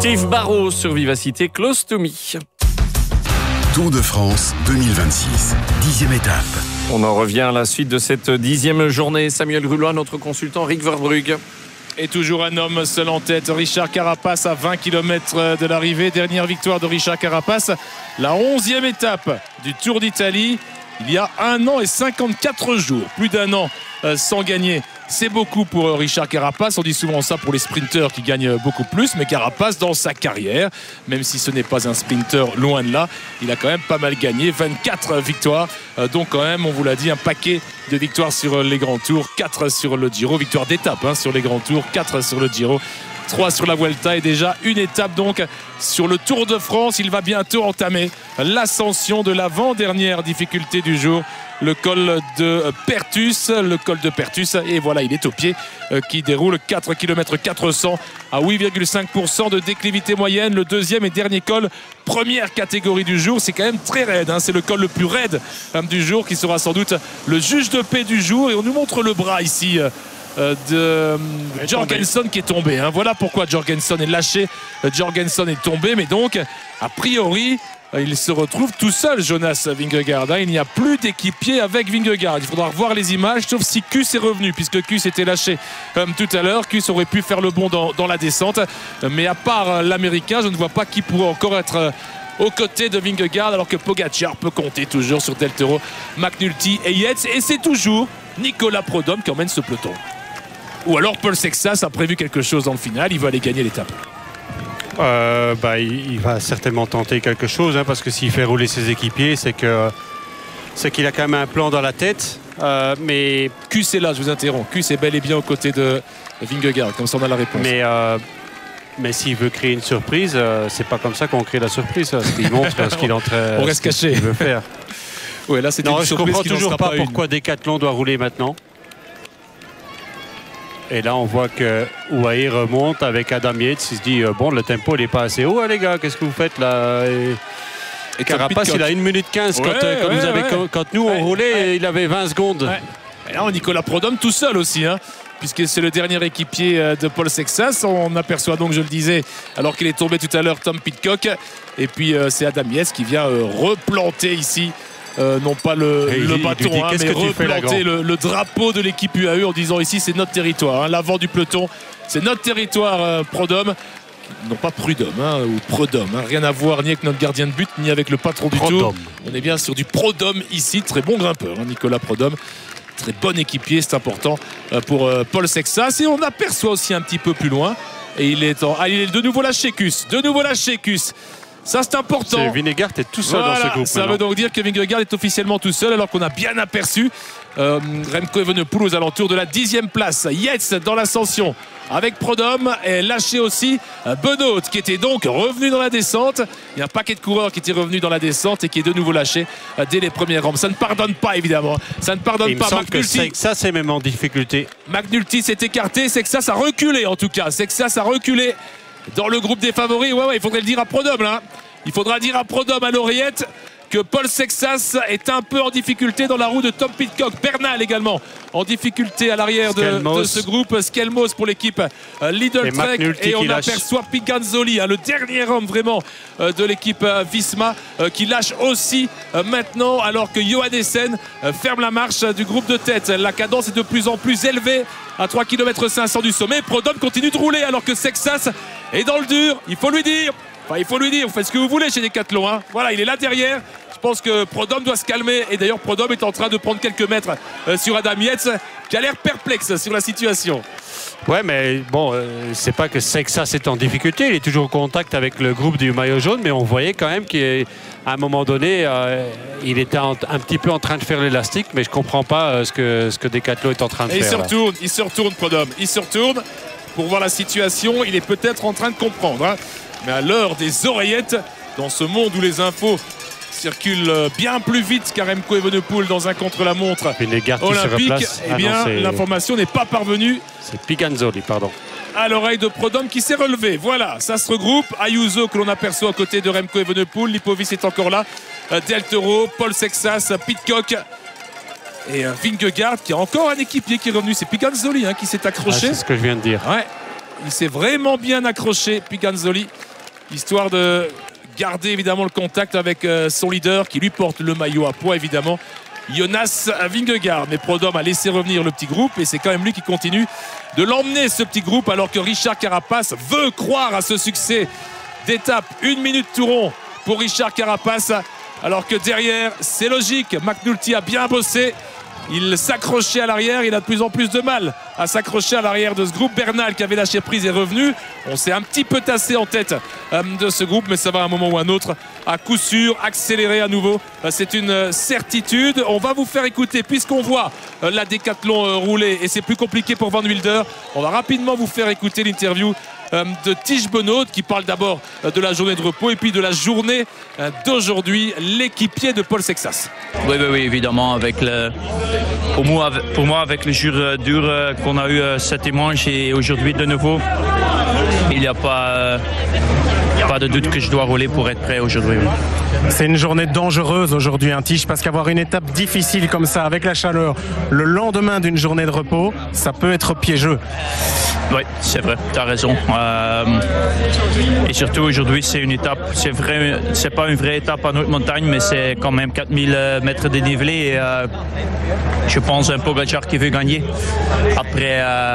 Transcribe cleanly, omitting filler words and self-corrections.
Steve Barrault sur Vivacité, Close to Me. Tour de France 2026, 10e étape. On en revient à la suite de cette 10e journée. Samuel Grulois, notre consultant, Rick Verbrugge. Et toujours un homme seul en tête, Richard Carapace à 20 km de l'arrivée. Dernière victoire de Richard Carapace, la 11e étape du Tour d'Italie. Il y a 1 an et 54 jours, plus d'1 an sans gagner. C'est beaucoup pour Richard Carapace. On dit souvent ça pour les sprinteurs qui gagnent beaucoup plus. Mais Carapace, dans sa carrière, même si ce n'est pas un sprinter, loin de là, il a quand même pas mal gagné. 24 victoires. Donc quand même, on vous l'a dit, un paquet de victoires sur les grands tours. 4 sur le Giro. Victoire d'étape sur les grands tours. 4 sur le Giro. 3 sur la Vuelta et déjà une étape donc sur le Tour de France. Il va bientôt entamer l'ascension de l'avant-dernière difficulté du jour, le col de Pertus. Le col de Pertus, et voilà, il est au pied, qui déroule 4 km 400 à 8,5% de déclivité moyenne. Le deuxième et dernier col, première catégorie du jour. C'est quand même très raide, c'est le col le plus raide du jour, qui sera sans doute le juge de paix du jour. Et on nous montre le bras ici de Jorgensen qui est tombé. Voilà pourquoi Jorgensen est lâché. Jorgensen est tombé, mais donc a priori il se retrouve tout seul, Jonas Vingegaard. Il n'y a plus d'équipier avec Vingegaard. Il faudra revoir les images, sauf si Kuss est revenu, puisque Kuss était lâché comme tout à l'heure. Kuss aurait pu faire le bond dans la descente, mais à part l'américain, je ne vois pas qui pourrait encore être aux côtés de Vingegaard, alors que Pogacar peut compter toujours sur Del Toro, McNulty et Yates. Et c'est toujours Nicolas Prudhomme qui emmène ce peloton. Ou alors Paul Sexas a prévu quelque chose dans le final, il va aller gagner l'étape. Il va certainement tenter quelque chose, parce que s'il fait rouler ses équipiers, c'est qu'il a quand même un plan dans la tête. Mais Kuss est là, je vous interromps. Kuss est bel et bien aux côtés de Vingegaard, comme ça on a la réponse. Mais s'il veut créer une surprise, c'est pas comme ça qu'on crée la surprise. Parce qu'il montre ce qu'il est en train, on reste caché. Veut faire. Ouais, là, c'est non, une je comprends toujours pas pourquoi Decathlon doit rouler maintenant. Et là, on voit que Ouahi remonte avec Adam Yates. Il se dit, bon, le tempo, il n'est pas assez haut, les gars. Qu'est-ce que vous faites là? Et Carapace, il a 1 minute 15. Quand nous, on roulait, il avait 20 secondes. Ouais. Et là, Nicolas Prudhomme tout seul aussi, puisque c'est le dernier équipier de Paul Sexas. On aperçoit donc, je le disais, alors qu'il est tombé tout à l'heure, Tom Pidcock. Et puis, c'est Adam Yates qui vient replanter ici. Non pas le bâton, mais replanter le drapeau de l'équipe UAE en disant ici c'est notre territoire, l'avant du peloton, c'est notre territoire. Prudhomme, non pas Prudhomme ou Prudhomme, rien à voir ni avec notre gardien de but ni avec le patron du Tour. On est bien sur du Prudhomme ici, très bon grimpeur, Nicolas Prudhomme, très bon équipier, c'est important pour Paul Sexas. Et on aperçoit aussi un petit peu plus loin, et il est de nouveau lâché Kuss, ça c'est important. Vingegaard est tout seul dans ce groupe. Ça veut donc dire que Vingegaard est officiellement tout seul, alors qu'on a bien aperçu Remco Evenepoel aux alentours de la 10e place. Yates dans l'ascension avec Prudhomme, et lâché aussi Benoît qui était donc revenu dans la descente. Il y a un paquet de coureurs qui étaient revenus dans la descente et qui est de nouveau lâché dès les premières rampes. Ça ne pardonne pas, évidemment. Ça ne pardonne pas. McNulty, ça c'est même en difficulté. McNulty s'est écarté, c'est que ça a reculé en tout cas. C'est que ça a reculé dans le groupe des favoris. Ouais, il faudrait le dire à Prudhomme là. Il faudra dire à Prudhomme à l'oreillette que Paul Sexas est un peu en difficulté dans la roue de Tom Pidcock. Bernal également en difficulté à l'arrière de ce groupe. Skelmos pour l'équipe Lidl Trek. Et on aperçoit Piganzoli, le dernier homme vraiment de l'équipe Visma, qui lâche aussi maintenant, alors que Johannessen ferme la marche du groupe de tête. La cadence est de plus en plus élevée à 3 km 500 du sommet. Prudhomme continue de rouler alors que Sexas est dans le dur. Il faut lui dire, vous faites ce que vous voulez chez Decathlon. Voilà, il est là derrière. Je pense que Prudhomme doit se calmer. Et d'ailleurs, Prudhomme est en train de prendre quelques mètres sur Adam Yates, qui a l'air perplexe sur la situation. Ouais, mais bon, c'est pas que Sexas est en difficulté. Il est toujours en contact avec le groupe du maillot jaune, mais on voyait quand même qu'à un moment donné, il était un petit peu en train de faire l'élastique, mais je comprends pas ce que Decathlon est en train de faire. Il se retourne, Prudhomme. Il se retourne pour voir la situation. Il est peut-être en train de comprendre. Mais à l'heure des oreillettes, dans ce monde où les infos circulent bien plus vite qu'à Remco Evenepoel dans un contre-la-montre olympique, l'information n'est pas parvenue. C'est Piganzoli, pardon. À l'oreille de Prudhomme qui s'est relevé. Voilà, ça se regroupe. Ayuso que l'on aperçoit à côté de Remco Evenepoel. Lipovic est encore là. Del Toro, Paul Sexas, Pidcock. Et Vingegaard qui a encore un équipier qui est revenu. C'est Piganzoli qui s'est accroché. C'est ce que je viens de dire. Ouais. Il s'est vraiment bien accroché, Piganzoli. histoire de garder évidemment le contact avec son leader qui lui porte le maillot à poids évidemment, Jonas Vingegaard. Mais Prudhomme a laissé revenir le petit groupe et c'est quand même lui qui continue de l'emmener, ce petit groupe, alors que Richard Carapace veut croire à ce succès d'étape. 1 minute tout rond pour Richard Carapace, alors que derrière c'est logique, McNulty a bien bossé. Il s'accrochait à l'arrière, il a de plus en plus de mal à s'accrocher à l'arrière de ce groupe. Bernal qui avait lâché prise est revenu. On s'est un petit peu tassé en tête de ce groupe, mais ça va à un moment ou à un autre à coup sûr accélérer à nouveau. C'est une certitude. On va vous faire écouter, puisqu'on voit la Décathlon rouler et c'est plus compliqué pour Van Wilder. On va rapidement vous faire écouter l'interview de Tige Benoît qui parle d'abord de la journée de repos et puis de la journée d'aujourd'hui, l'équipier de Paul Sexas. Oui, évidemment, pour moi, avec le jour dur qu'on a eu cet dimanche et aujourd'hui de nouveau, il n'y a pas de doute que je dois rouler pour être prêt aujourd'hui. C'est une journée dangereuse aujourd'hui, Tige, parce qu'avoir une étape difficile comme ça, avec la chaleur, le lendemain d'une journée de repos, ça peut être piégeux. Oui, c'est vrai, tu as raison. Et surtout aujourd'hui, c'est une étape, c'est pas une vraie étape en haute montagne, mais c'est quand même 4000 mètres de dénivelé. Et je pense un Pogačar qui veut gagner après